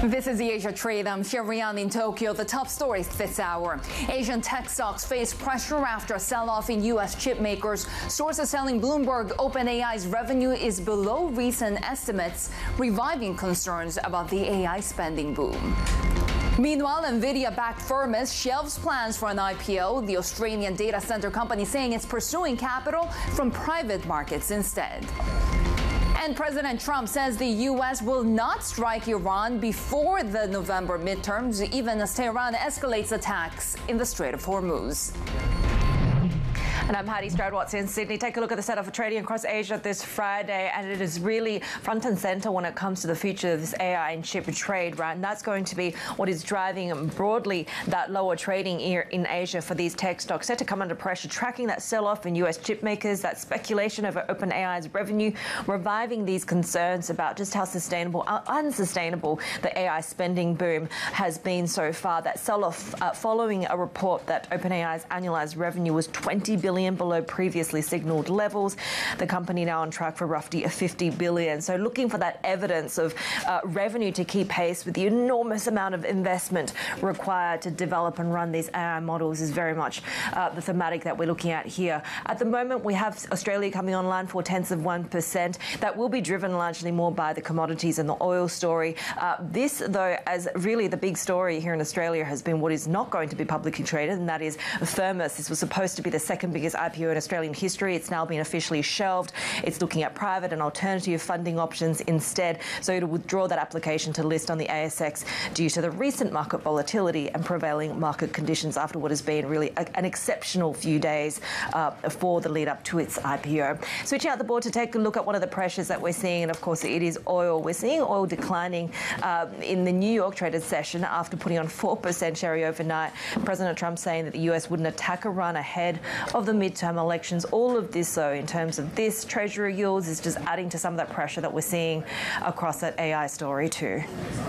This is the Asia Trade. I'm Sherian in Tokyo. The top stories this hour. Asian tech stocks face pressure after a sell-off in U.S. chip makers. Sources telling Bloomberg OpenAI's revenue is below recent estimates, reviving concerns about the AI spending boom. Meanwhile, NVIDIA-backed Firmus shelves plans for an IPO. The Australian data center company saying it's pursuing capital from private markets instead. And President Trump says the U.S. will not strike Iran before the November midterms, even as Tehran escalates attacks in the Strait of Hormuz. And I'm Heidi Stroud-Watts in Sydney. Take a look at the setup for trading across Asia this Friday, and it is really front and centre when it comes to the future of this AI and chip trade, right? And that's going to be what is driving broadly that lower trading here in Asia for these tech stocks, set to come under pressure, tracking that sell-off in US chip makers, that speculation over OpenAI's revenue, reviving these concerns about just how sustainable, unsustainable the AI spending boom has been so far. That sell-off following a report that OpenAI's annualized revenue was $20 billion below previously signaled levels. The company now on track for roughly $50 billion. So looking for that evidence of revenue to keep pace with the enormous amount of investment required to develop and run these AI models is very much the thematic that we're looking at here. At the moment, we have Australia coming online for 0.1%. That will be driven largely more by the commodities and the oil story. This, though, as really the big story here in Australia has been what is not going to be publicly traded, and that is Firmus. This was supposed to be the second biggest IPO in Australian history. It's now been officially shelved. It's looking at private and alternative funding options instead. So it'll withdraw that application to list on the ASX due to the recent market volatility and prevailing market conditions after what has been really an exceptional few days for the lead up to its IPO. Switching out the board to take a look at one of the pressures that we're seeing, and of course it is oil. We're seeing oil declining in the New York traded session after putting on 4% sherry overnight. President Trump saying that the US wouldn't attack Iran ahead of the midterm elections. All of this, though, in terms of this Treasury yields, is just adding to some of that pressure that we're seeing across that AI story too.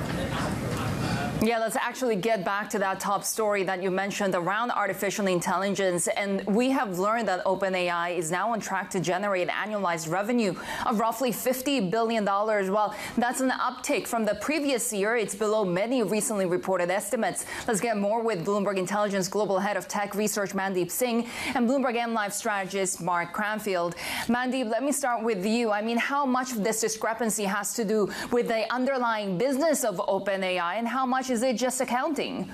Yeah, let's actually get back to that top story that you mentioned around artificial intelligence. And we have learned that OpenAI is now on track to generate annualized revenue of roughly $50 billion. Well, that's an uptick from the previous year. It's below many recently reported estimates. Let's get more with Bloomberg Intelligence Global Head of Tech Research, Mandeep Singh, and Bloomberg MLive strategist, Mark Cranfield. Mandeep, let me start with you. I mean, how much of this discrepancy has to do with the underlying business of OpenAI, and how much is it just accounting?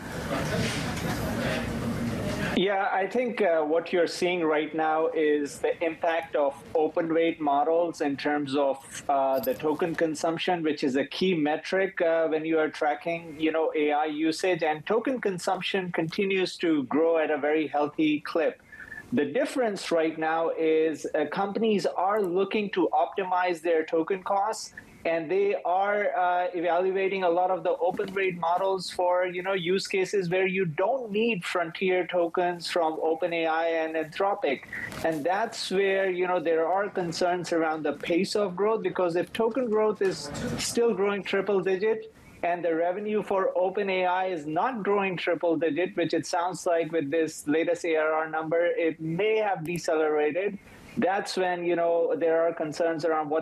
Yeah, I think what you're seeing right now is the impact of open weight models in terms of the token consumption, which is a key metric when you are tracking, AI usage. And token consumption continues to grow at a very healthy clip. The difference right now is companies are looking to optimize their token costs, and they are evaluating a lot of the open weight models for use cases where you don't need frontier tokens from OpenAI and Anthropic. And that's where there are concerns around the pace of growth, because if token growth is still growing triple digit and the revenue for OpenAI is not growing triple digit, which it sounds like with this latest ARR number, it may have decelerated. That's when there are concerns around what